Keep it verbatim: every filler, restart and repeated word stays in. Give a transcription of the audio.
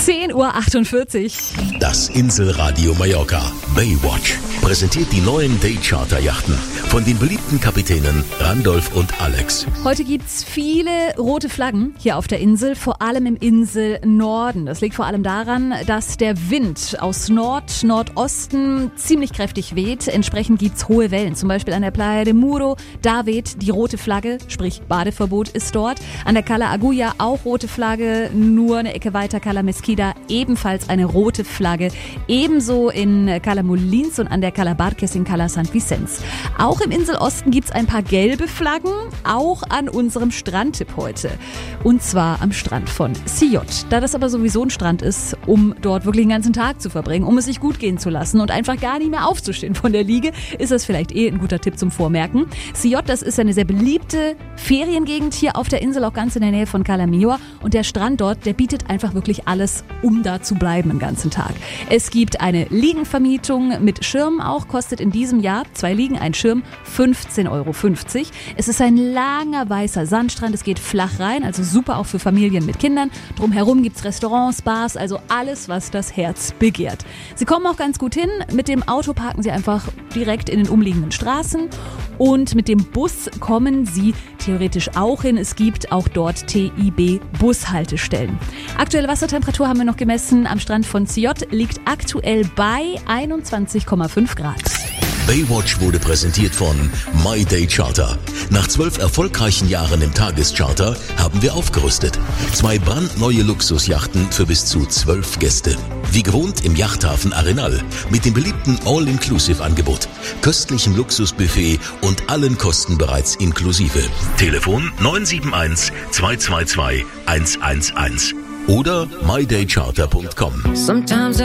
zehn Uhr achtundvierzig. Das Inselradio Mallorca Baywatch präsentiert die neuen Daycharter-Yachten von den beliebten Kapitänen Randolph und Alex. Heute gibt's viele rote Flaggen hier auf der Insel, vor allem im Inselnorden. Das liegt vor allem daran, dass der Wind aus Nord, Nordosten ziemlich kräftig weht. Entsprechend gibt's hohe Wellen, zum Beispiel an der Playa de Muro. Da weht die rote Flagge, sprich Badeverbot ist dort. An der Cala Agulla auch rote Flagge, nur eine Ecke weiter Cala Mesquida ebenfalls eine rote Flagge. Ebenso in Cala Molins und an der Cala Barques in Cala Sant Vicens. Auch im Inselosten gibt's ein paar gelbe Flaggen, auch an unserem Strandtipp heute. Und zwar am Strand von Sillot. Da das aber sowieso ein Strand ist, um dort wirklich den ganzen Tag zu verbringen, um es sich gut gehen zu lassen und einfach gar nicht mehr aufzustehen von der Liege, ist das vielleicht eh ein guter Tipp zum Vormerken. Sillot, das ist eine sehr beliebte Feriengegend hier auf der Insel, auch ganz in der Nähe von Cala Millor. Und der Strand dort, der bietet einfach wirklich alles, um da zu bleiben den ganzen Tag. Es gibt eine Liegenvermietung mit Schirm auch, kostet in diesem Jahr zwei Liegen, ein Schirm, fünfzehn Euro fünfzig. Es ist ein langer weißer Sandstrand, es geht flach rein, also super auch für Familien mit Kindern. Drumherum gibt's Restaurants, Bars, also alles, was das Herz begehrt. Sie kommen auch ganz gut hin. Mit dem Auto parken Sie einfach direkt in den umliegenden Straßen und mit dem Bus kommen Sie theoretisch auch hin. Es gibt auch dort T I B-Bushaltestellen. Aktuelle Wassertemperatur haben wir noch gemessen. Am Strand von Sillot liegt aktuell bei einundzwanzig Komma fünf Grad. Baywatch wurde präsentiert von My Day Charter. Nach zwölf erfolgreichen Jahren im Tagescharter haben wir aufgerüstet. Zwei brandneue Luxusjachten für bis zu zwölf Gäste. Wie gewohnt im Yachthafen Arenal mit dem beliebten All-Inclusive-Angebot, köstlichem Luxusbuffet und allen Kosten bereits inklusive. Telefon neun sieben eins, zwei zwei zwei, eins eins eins oder my day charter punkt com.